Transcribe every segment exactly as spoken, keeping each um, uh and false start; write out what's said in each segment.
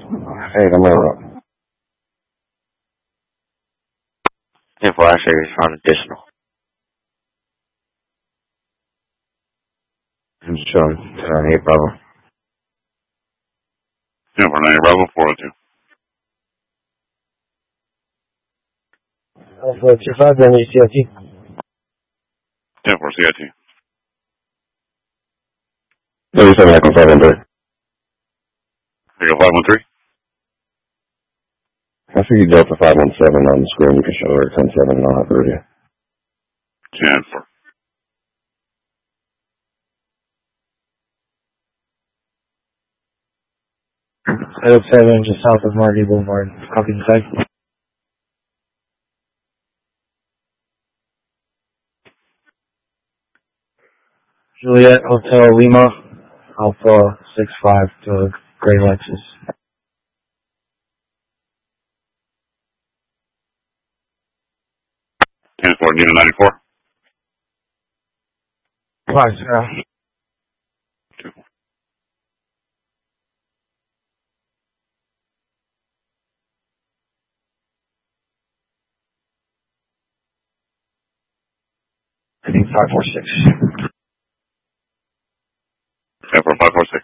Hey, I'm over. ten four, I say respond additional. I'm just showing. Uh, hey, Bravo. ten four nine, Bravo four oh two. Alpha two five, then C I T. ten four C I T. thirty-seven Echo five one three. Echo five one three. I see you Delta five one seven on the screen. You can show her ten seven and I'll have the radio. ten four. seven seven, just south of Marty Boulevard. Copy inside. Juliet Hotel Lima, Alpha six five to Gray Lexus. ten four, Nina ninety-four. Five, zero. two. I think five four six. ten four five four six.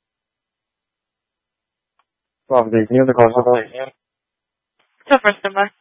Bravo, do you have the call? So first number.